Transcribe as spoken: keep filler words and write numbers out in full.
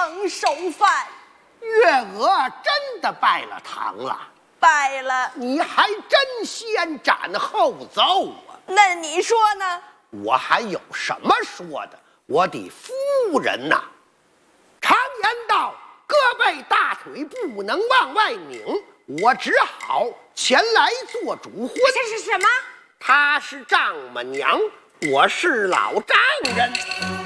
曾受饭。 月娥真的拜了堂了？ 拜了。 你还真先斩后奏啊！ 那你说呢？ 我还有什么说的？我的夫人呐、啊，常言道，胳膊大腿不能往外拧，我只好前来做主婚。 这是什么？ 她是丈母娘，我是老丈人。